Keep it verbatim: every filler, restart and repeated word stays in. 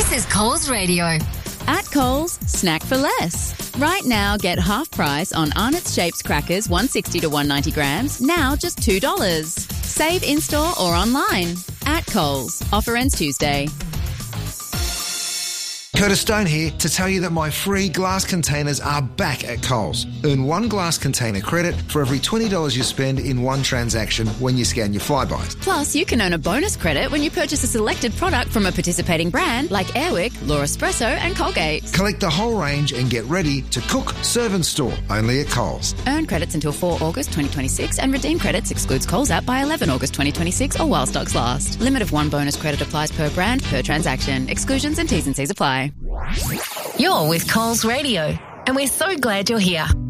This is Coles Radio. At Coles, snack for less. Right now, get half price on Arnott's Shapes crackers, one sixty to one ninety grams, now just two dollars. Save in-store or online. At Coles. Offer ends Tuesday. Curtis Stone here to tell you that my free glass containers are back at Coles. Earn one glass container credit for every twenty dollars you spend in one transaction when you scan your Flybys. Plus, you can earn a bonus credit when you purchase a selected product from a participating brand like Airwick, Laura Espresso and Colgate. Collect the whole range and get ready to cook, serve and store only at Coles. Earn credits until the fourth of August twenty twenty-six and redeem credits excludes Coles app by the eleventh of August twenty twenty-six or while stocks last. Limit of one bonus credit applies per brand, per transaction. Exclusions and T's and C's apply. You're with Coles Radio, and we're so glad you're here.